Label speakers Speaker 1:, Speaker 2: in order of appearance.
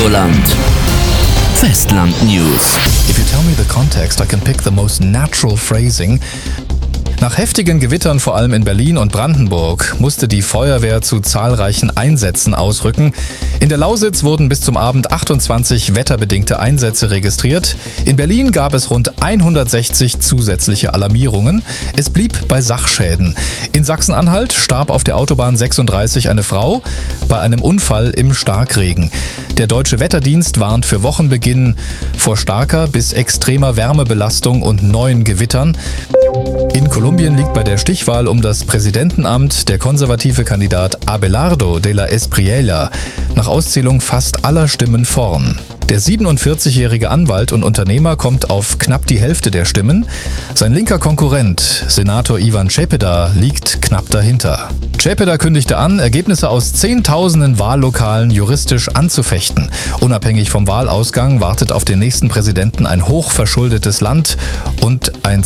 Speaker 1: Radioland. Festland News.
Speaker 2: If you tell me the context, I can pick the most natural phrasing. Nach heftigen Gewittern, vor allem in Berlin und Brandenburg, musste die Feuerwehr zu zahlreichen Einsätzen ausrücken. In der Lausitz wurden bis zum Abend 28 wetterbedingte Einsätze registriert. In Berlin gab es rund 160 zusätzliche Alarmierungen. Es blieb bei Sachschäden. In Sachsen-Anhalt starb auf der Autobahn 36 eine Frau bei einem Unfall im Starkregen. Der Deutsche Wetterdienst warnt für Wochenbeginn vor starker bis extremer Wärmebelastung und neuen Gewittern. In Kolumbien liegt bei der Stichwahl um das Präsidentenamt der konservative Kandidat Abelardo de la Espriella nach Auszählung fast aller Stimmen vorn. Der 47-jährige Anwalt und Unternehmer kommt auf knapp die Hälfte der Stimmen. Sein linker Konkurrent, Senator Ivan Cepeda, liegt knapp dahinter. Cepeda kündigte an, Ergebnisse aus Zehntausenden Wahllokalen juristisch anzufechten. Unabhängig vom Wahlausgang wartet auf den nächsten Präsidenten ein hochverschuldetes Land und ein